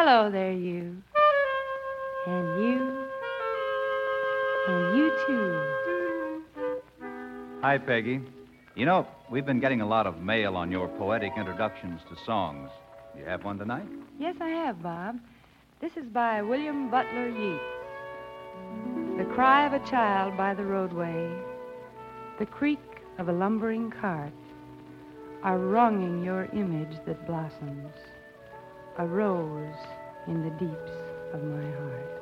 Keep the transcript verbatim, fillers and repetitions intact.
Hello there, you. And you. And you, too. Hi, Peggy. You know, we've been getting a lot of mail on your poetic introductions to songs. You have one tonight? Yes, I have, Bob. This is by William Butler Yeats. The cry of a child by the roadway, the creak of a lumbering cart, are wronging your image that blossoms, a rose in the deeps of my heart.